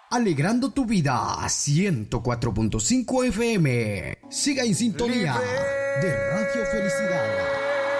Alegrando tu vida, 104.5 FM. Siga en sintonía de Radio Felicidad.